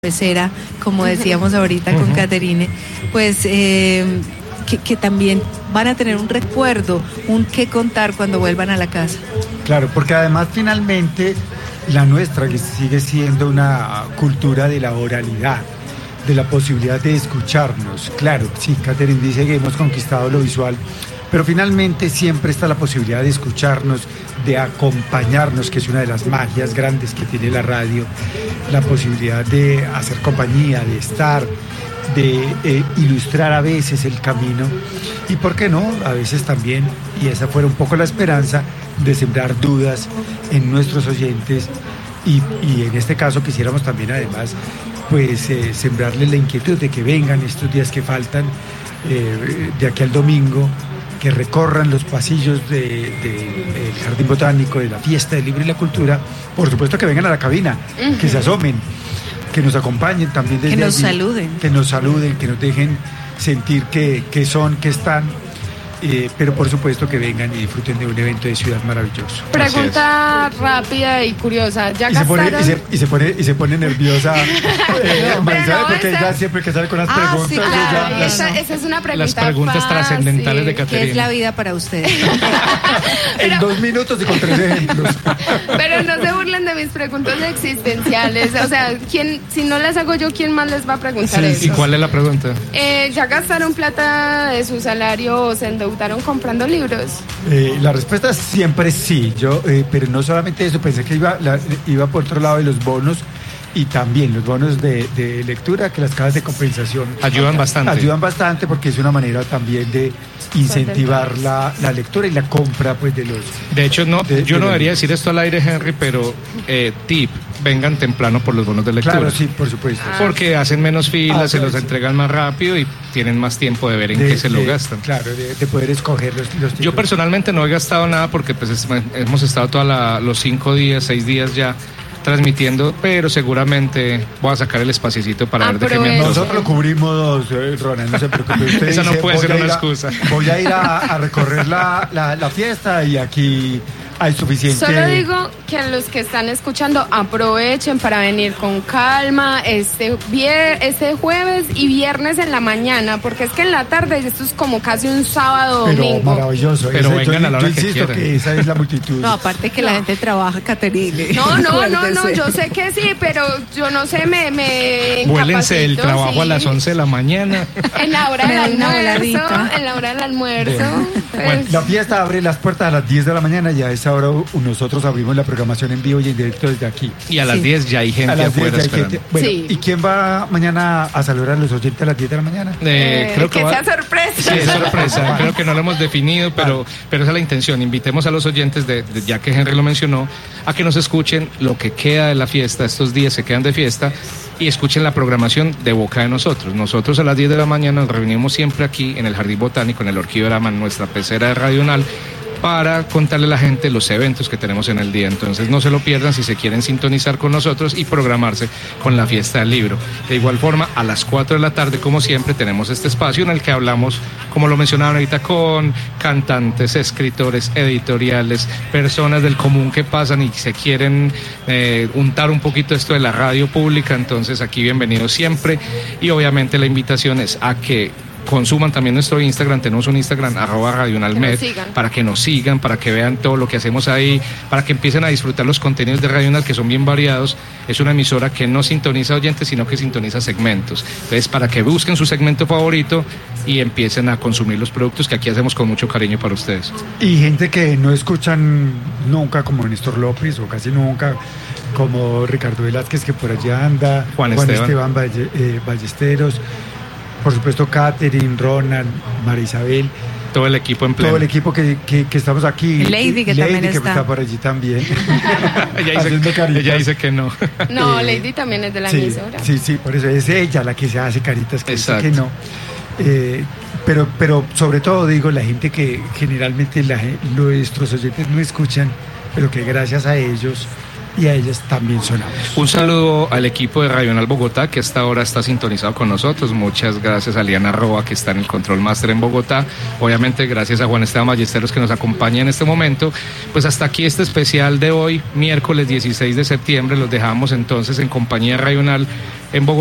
pecera, como decíamos ahorita con Caterine, pues que también van a tener un recuerdo, un qué contar cuando vuelvan a la casa. Claro, porque además finalmente la nuestra, que sigue siendo una cultura de la oralidad, de la posibilidad de escucharnos. Claro, sí, Caterine dice que hemos conquistado lo visual, pero finalmente siempre está la posibilidad de escucharnos, de acompañarnos, que es una de las magias grandes que tiene la radio, la posibilidad de hacer compañía, de estar, de ilustrar a veces el camino y, ¿por qué no?, a veces también, y esa fuera un poco la esperanza, de sembrar dudas en nuestros oyentes y en este caso quisiéramos también además pues sembrarles la inquietud de que vengan estos días que faltan de aquí al domingo, que recorran los pasillos del Jardín Botánico, de la Fiesta del Libro y la Cultura, por supuesto que vengan a la cabina, que se asomen, que nos acompañen también desde que nos allí, saluden, que nos dejen sentir que están, pero por supuesto que vengan y disfruten de un evento de ciudad maravilloso. Pregunta rápida y curiosa, ¿ya gastaron? Y se pone nerviosa Marisabel, porque ella siempre que sale con las preguntas. Sí, claro. Esa es una pregunta las preguntas fácil, trascendentales de Caterine. ¿Qué es la vida para ustedes? En 2 minutos y con 3 ejemplos. Pero no se burlen de mis preguntas existenciales. O sea, si no las hago yo, ¿quién más les va a preguntar eso? ¿Y cuál es la pregunta? ¿Ya gastaron plata de su salario o se endeudaron comprando libros? La respuesta es siempre sí. Pero no solamente eso, pensé que iba por otro lado de los bonos. Y también los bonos de lectura, que las cajas de compensación ayudan bastante porque es una manera también de incentivar la lectura y la compra pues de los... De hecho, yo no debería decir esto al aire, Henry, pero tip, vengan temprano por los bonos de lectura. Claro, sí, por supuesto. Porque hacen menos filas, se los entregan más rápido y tienen más tiempo de ver en qué se lo gastan. Claro, de poder escoger los títulos. Yo personalmente no he gastado nada porque pues hemos estado todos los 5 días, 6 días ya transmitiendo, pero seguramente voy a sacar el espaciecito para ver de qué me antojo. Nosotros lo cubrimos, Ronan, no se preocupe. Usted esa dice, no puede ser una excusa. Voy a ir a recorrer la fiesta y aquí hay suficiente. Solo digo que a los que están escuchando aprovechen para venir con calma este jueves y viernes en la mañana, porque es que en la tarde esto es como casi un sábado domingo. Pero maravilloso. Pero vengan a la hora que insisto quieran. Que esa es la multitud. No, aparte que la gente trabaja, Caterine. No, yo sé que sí, pero yo no sé, me vuélense el trabajo, sí, a las 11 de la mañana. En la hora del almuerzo. Bueno, la fiesta abre las puertas a las 10 de la mañana, ya a esa hora nosotros abrimos la programación en vivo y en directo desde aquí. Y a las 10 ya hay gente afuera esperando. Bueno, sí. ¿Y quién va mañana a saludar a los oyentes a las 10 de la mañana? Creo que sea sorpresa. Sí, es sorpresa. Creo que no lo hemos definido, pero esa es la intención. Invitemos a los oyentes, ya que Henry lo mencionó, a que nos escuchen lo que queda de la fiesta. Estos días se quedan de fiesta y escuchen la programación de boca de nosotros. Nosotros a las 10 de la mañana nos reunimos siempre aquí en el Jardín Botánico, en el Orquídorama, en nuestra pecera de Radional, para contarle a la gente los eventos que tenemos en el día. Entonces no se lo pierdan si se quieren sintonizar con nosotros y programarse con la fiesta del libro. De igual forma, a las 4 de la tarde, como siempre, tenemos este espacio en el que hablamos, como lo mencionaban ahorita, con cantantes, escritores, editoriales, personas del común que pasan y se quieren untar un poquito esto de la radio pública. Entonces aquí bienvenidos siempre y obviamente la invitación es a que consuman también nuestro Instagram. Tenemos un Instagram @radionalmed, para que nos sigan, para que vean todo lo que hacemos ahí, para que empiecen a disfrutar los contenidos de Radional, que son bien variados. Es una emisora que no sintoniza oyentes, sino que sintoniza segmentos. Entonces, para que busquen su segmento favorito y empiecen a consumir los productos que aquí hacemos con mucho cariño para ustedes. Y gente que no escuchan nunca, como Néstor López, o casi nunca, como Ricardo Velázquez, que por allá anda, Juan Esteban Ballesteros, por supuesto Caterine, Ronan, Marisabel, todo el equipo en pleno. Todo el equipo que estamos aquí. Lady, que también está por allí también. ella dice que no. No, Lady también es de la emisora. Sí, por eso es ella la que se hace caritas que dice que no. Pero sobre todo digo, la gente que generalmente nuestros oyentes no escuchan, pero que gracias a ellos y a ellas también sonamos. Un saludo al equipo de Radional Bogotá que hasta ahora está sintonizado con nosotros. Muchas gracias a Liana Roa que está en el Control Master en Bogotá. Obviamente gracias a Juan Esteban Ballesteros que nos acompaña en este momento. Pues hasta aquí este especial de hoy, miércoles 16 de septiembre. Los dejamos entonces en compañía de Radional en Bogotá.